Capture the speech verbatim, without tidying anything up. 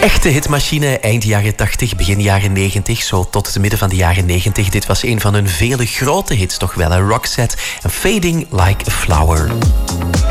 echte hitmachine, eind jaren tachtig, begin jaren negentig, zo tot het midden van de jaren negentig. Dit was een van hun vele grote hits, toch wel, een Roxette en Fading Like a Flower.